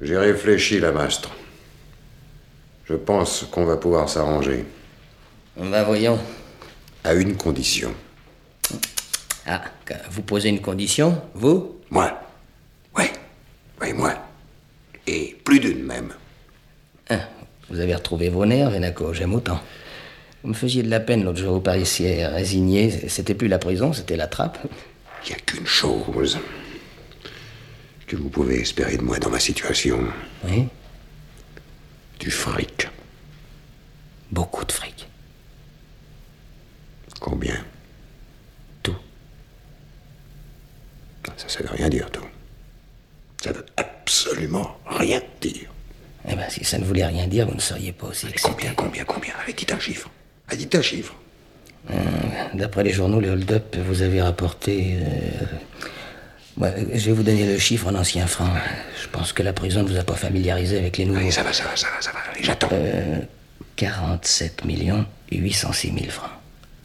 J'ai réfléchi, Lamastre. Je pense qu'on va pouvoir s'arranger. Ben voyons. À une condition. Ah, vous posez une condition, vous? Moi. Oui, moi. Et plus d'une même. Ah, vous avez retrouvé vos nerfs, Venaco, j'aime autant. Vous me faisiez de la peine l'autre jour, vous paraissiez résigné. C'était plus la prison, c'était la trappe. Il n'y a qu'une chose que vous pouvez espérer de moi dans ma situation. Oui? Du fric. Beaucoup de fric. Combien? Tout. Ça veut rien dire, tout. Ça veut absolument rien dire. Eh ben, si ça ne voulait rien dire, vous ne seriez pas aussi excité. Combien? Allez, dites un chiffre. Dites un chiffre. D'après les journaux, les hold-up, vous avez rapporté... je vais vous donner le chiffre en ancien franc. Je pense que la prison ne vous a pas familiarisé avec les nouveaux... Allez, ça va. Allez, j'attends. 47 806 000 francs.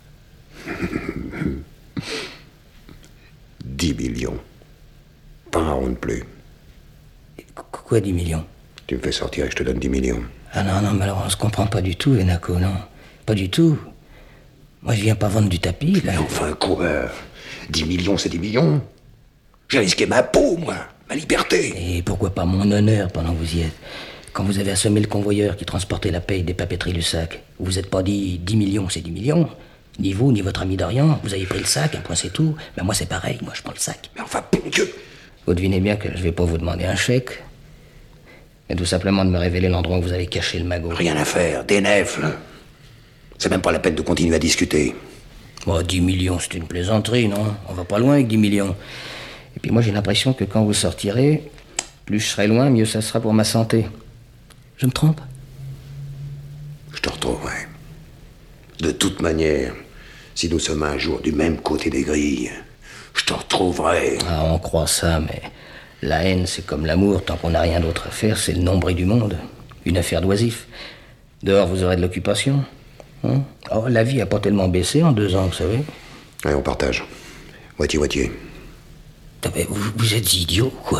10 millions. Pas un rond de plus. Quoi, 10 millions? Tu me fais sortir et je te donne 10 millions. Ah non, mais alors on se comprend pas du tout, Venaco, non. Pas du tout. Moi, je viens pas vendre du tapis, là. Mais enfin, quoi 10 millions, c'est 10 millions. J'ai risqué ma peau, moi. Ma liberté. Et pourquoi pas mon honneur pendant que vous y êtes? Quand vous avez assommé le convoyeur qui transportait la paye des papeteries du sac, vous vous êtes pas dit 10 millions, c'est 10 millions? Ni vous, ni votre ami Dorian, vous avez pris le sac, un point c'est tout. Mais moi, c'est pareil, moi, je prends le sac. Mais enfin, bon Dieu. Vous devinez bien que je vais pas vous demander un chèque, mais tout simplement de me révéler l'endroit où vous avez caché le magot. Rien à faire, des nefs, là. C'est même pas la peine de continuer à discuter. Bon, 10 millions, c'est une plaisanterie, non? On va pas loin avec 10 millions. Et puis moi, j'ai l'impression que quand vous sortirez, plus je serai loin, mieux ça sera pour ma santé. Je me trompe? Je te retrouverai. De toute manière, si nous sommes un jour du même côté des grilles, je te retrouverai. Ah, on croit ça, mais la haine, c'est comme l'amour. Tant qu'on n'a rien d'autre à faire, c'est le nombril du monde. Une affaire d'oisif. Dehors, vous aurez de l'occupation. Oh, la vie a pas tellement baissé en 2 ans, vous savez. Allez, on partage. Moitié-moitié. Vous êtes idiot, quoi.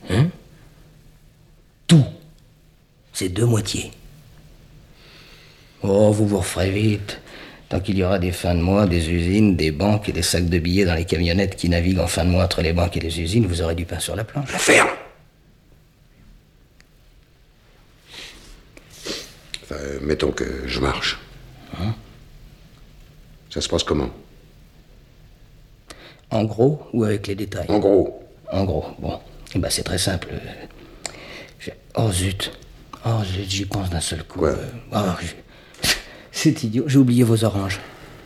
Tout. C'est 2 moitiés. Oh, vous vous referez vite. Tant qu'il y aura des fins de mois, des usines, des banques et des sacs de billets dans les camionnettes qui naviguent en fin de mois entre les banques et les usines, vous aurez du pain sur la planche. La ferme. Enfin, mettons que je marche. Ça se passe comment? En gros ou avec les détails? En gros. En gros, bon. Eh ben, c'est très simple. Oh zut, j'y pense d'un seul coup. Quoi? C'est idiot, j'ai oublié vos oranges.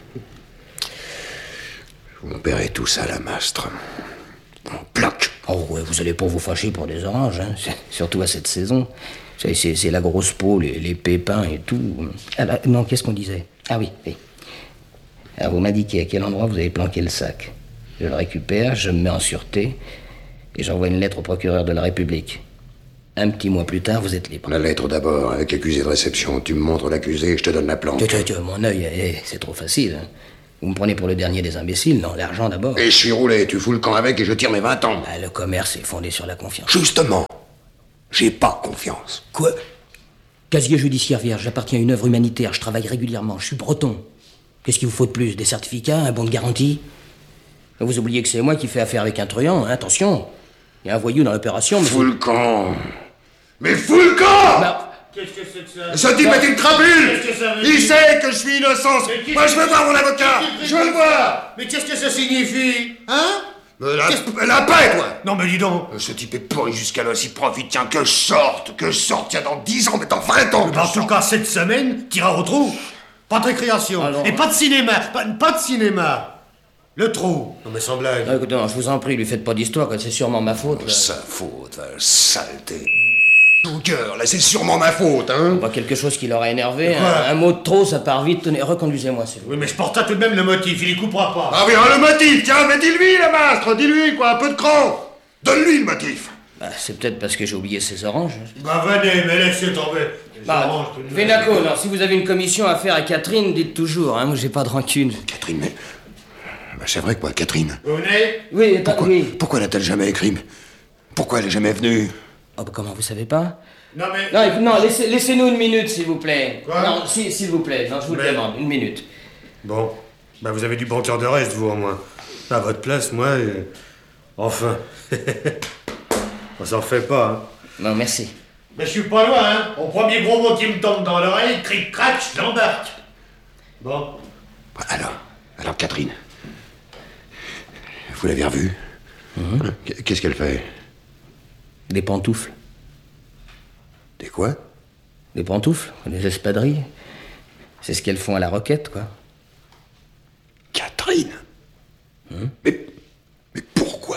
Vous me paierez tout ça, Lamastre. On bloque. Oh ouais, vous allez pas vous fâcher pour des oranges, hein. Surtout à cette saison. C'est la grosse peau, les pépins et tout. Alors, non, qu'est-ce qu'on disait? Ah oui. Alors, vous m'indiquez à quel endroit vous avez planqué le sac. Je le récupère, je me mets en sûreté et j'envoie une lettre au procureur de la République. Un petit mois plus tard, vous êtes libre. La lettre d'abord, avec l'accusé de réception. Tu me montres l'accusé et je te donne la planque. Tiens, mon œil, c'est trop facile. Hein. Vous me prenez pour le dernier des imbéciles, non? L'argent d'abord. Et je suis roulé, tu fous le camp avec et je tire mes 20 ans. Le commerce est fondé sur la confiance. Justement, j'ai pas confiance. Quoi? Casier judiciaire vierge, j'appartiens à une œuvre humanitaire, je travaille régulièrement, je suis breton. Qu'est-ce qu'il vous faut de plus? Des certificats, un bon de garantie? Vous oubliez que c'est moi qui fais affaire avec un truand, hein, attention. Il y a un voyou dans l'opération, mais... Fous le camp. Mais fous le camp! Qu'est-ce que c'est que ça? Ce type est une crapule! Qu'est-ce que ça veut Il dire? sait que je suis innocent! Moi, je veux voir mon avocat! Je veux le voir! Mais qu'est-ce que ça signifie? Hein? La paix, toi! Non mais dis donc. Ce type est pourri jusqu'à l'os, il profite. Tiens, que je sorte, tiens, dans 10 ans, mais dans 20 ans! En tout cas, cette semaine, t'iras au trou. Pas de récréation. Alors, et pas de cinéma. Pas de cinéma. Le trou. Non mais sans blague. Écoutez, non, je vous en prie, lui faites pas d'histoire, c'est sûrement ma faute. Là. Sa faute, saleté. Au cœur, là, c'est sûrement ma faute, hein? Pas quelque chose qui l'aura énervé, un mot de trop, ça part vite. Tenez, reconduisez-moi, s'il vous plaît. Oui, mais je porte tout de même le motif, il y coupera pas. Ah oui, le motif, tiens, mais dis-lui, la mastre, dis-lui, quoi, un peu de cran. Donne-lui le motif. C'est peut-être parce que j'ai oublié ces oranges. Bah venez, mais laissez tomber. Les oranges, tout de même. Vénaco, alors si vous avez une commission à faire à Catherine, dites toujours, hein, moi j'ai pas de rancune. Catherine, mais... Bah, c'est vrai que moi, Catherine... Vous venez? Oui, Pourquoi, oui. pourquoi n'a-t-elle jamais écrit? Pourquoi elle est jamais venue? Oh, bah, comment, vous savez pas? Non, mais... Non, laissez-nous une minute, s'il vous plaît. Quoi? Non, s'il vous plaît, non, je vous le demande, une minute. Bon, bah vous avez du bon cœur de reste, vous, au moins. À votre place, moi... Enfin... On s'en refait pas, hein. Non, merci. Mais je suis pas loin, hein. Au premier gros mot qui me tombe dans l'oreille, cric-crac, je l'embarque. Bon. Alors, Catherine, vous l'avez revue? Qu'est-ce qu'elle fait? Des pantoufles. Des quoi? Des pantoufles, des espadrilles. C'est ce qu'elles font à la Roquette, quoi. Catherine? Mais pourquoi?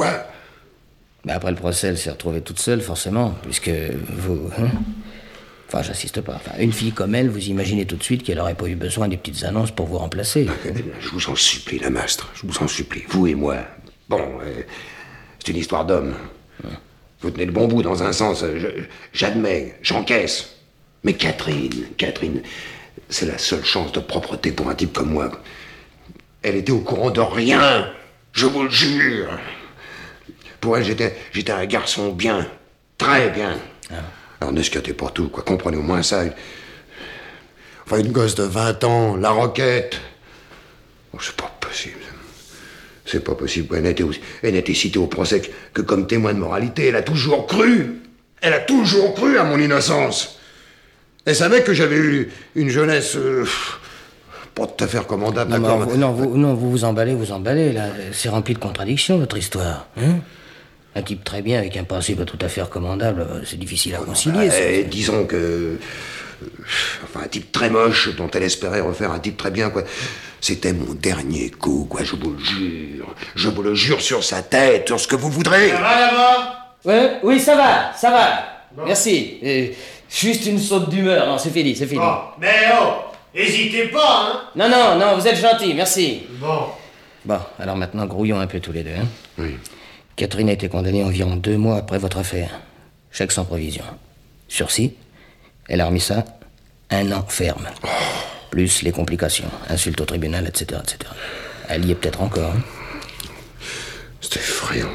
Mais après le procès, elle s'est retrouvée toute seule, forcément, puisque vous... Enfin, j'insiste pas. Enfin, une fille comme elle, vous imaginez tout de suite qu'elle aurait pas eu besoin des petites annonces pour vous remplacer. Je vous en supplie, Lamastre, je vous en supplie, vous et moi. Bon, c'est une histoire d'homme. Vous tenez le bon bout dans un sens, j'admets, j'encaisse. Mais Catherine, c'est la seule chance de propreté pour un type comme moi. Elle était au courant de rien, je vous le jure. Pour elle, j'étais un garçon bien, très bien. Alors n'escatez pas tout, quoi, comprenez au moins ça. Enfin, une gosse de 20 ans, la Roquette. Oh, c'est pas possible. C'est pas possible. Elle n'a été citée au procès que comme témoin de moralité. Elle a toujours cru à mon innocence. Elle savait que j'avais eu une jeunesse pas tout à fait recommandable. Non, vous vous emballez, là. C'est rempli de contradictions, votre histoire. Hein? Un type très bien avec un passé pas tout à fait recommandable, c'est difficile à concilier. Disons que... Enfin, un type très moche dont elle espérait refaire un type très bien, quoi. C'était mon dernier coup, quoi, je vous le jure. Je vous le jure sur sa tête, sur ce que vous voudrez. Ça va là-bas? Ouais, oui, ça va. Bon. Merci. Juste une saute d'humeur, non, c'est fini. Bon, mais hésitez pas, hein. Non, vous êtes gentil, merci. Bon, alors maintenant, grouillons un peu tous les deux, hein. Oui. Catherine a été condamnée environ 2 mois après votre affaire. Chèque sans provision. Sursis, elle a remis ça 1 an ferme. Plus les complications, insultes au tribunal, etc. Elle y est peut-être encore, hein. C'est effrayant.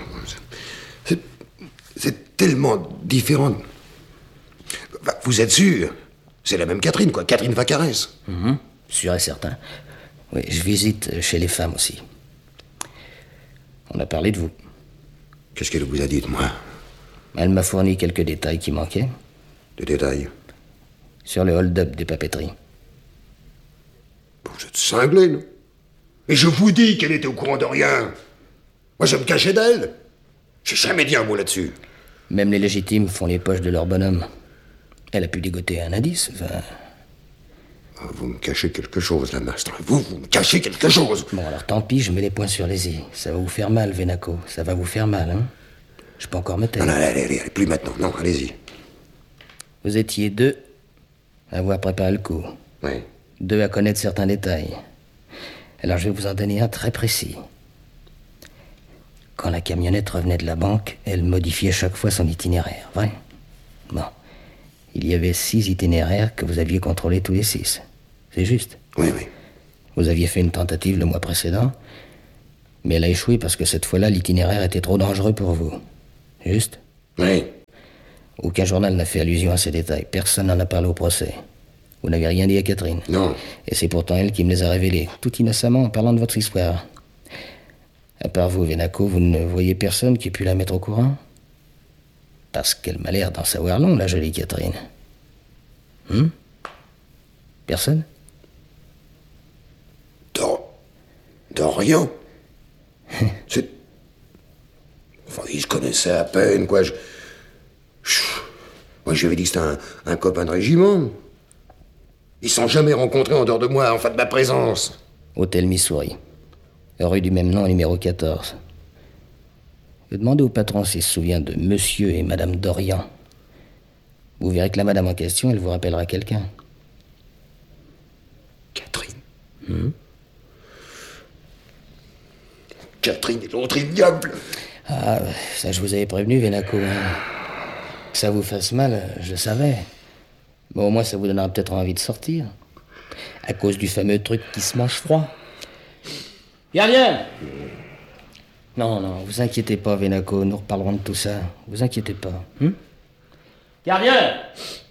C'est tellement différent. Bah, vous êtes sûr? C'est la même Catherine, quoi. Catherine Vacarès. Sûr et certain. Oui, je visite chez les femmes aussi. On a parlé de vous. Qu'est-ce qu'elle vous a dit de moi? Elle m'a fourni quelques détails qui manquaient. Des détails? Sur le hold-up des papeteries. Vous êtes cinglé, non? Mais je vous dis qu'elle était au courant de rien. Moi, je me cachais d'elle. J'ai jamais dit un mot là-dessus. Même les légitimes font les poches de leur bonhomme. Elle a pu dégoter un indice, enfin... Vous me cachez quelque chose, Lamastre. Vous me cachez quelque chose. Bon, alors tant pis, je mets les points sur les i. Ça va vous faire mal, Vénaco. Ça va vous faire mal, hein. Je peux encore me taire. Non, allez, plus maintenant. Non, allez-y. Vous étiez 2 à avoir préparé le coup. Oui. 2 à connaître certains détails. Alors je vais vous en donner un très précis. Quand la camionnette revenait de la banque, elle modifiait chaque fois son itinéraire, vrai? Bon. Il y avait 6 itinéraires que vous aviez contrôlés tous les 6. C'est juste? Oui. Vous aviez fait une tentative le mois précédent, mais elle a échoué parce que cette fois-là, l'itinéraire était trop dangereux pour vous. Juste? Oui. Aucun journal n'a fait allusion à ces détails. Personne n'en a parlé au procès. Vous n'avez rien dit à Catherine. Non. Et c'est pourtant elle qui me les a révélés, tout innocemment en parlant de votre histoire. À part vous, Vénaco, vous ne voyez personne qui ait pu la mettre au courant? Parce qu'elle m'a l'air d'en savoir long, la jolie Catherine. Personne? Dorian. C'est... Enfin, ils se connaissaient à peine, quoi. Moi, je lui avais dit que c'était un copain de régiment. Ils se sont jamais rencontrés en dehors de moi, en fait de ma présence. Hôtel Missouri. Rue du même nom, numéro 14. Je vais demander au patron s'il se souvient de Monsieur et Madame Dorian. Vous verrez que la madame en question, elle vous rappellera quelqu'un. Catherine. Catherine et l'autre ignoble. Ah, ça je vous avais prévenu, Vénaco. Hein. Que ça vous fasse mal, je le savais. Bon, au moins ça vous donnera peut-être envie de sortir. À cause du fameux truc qui se mange froid. Gardien! Non, non, vous inquiétez pas, Vénaco, nous reparlerons de tout ça. Vous inquiétez pas. Gardien!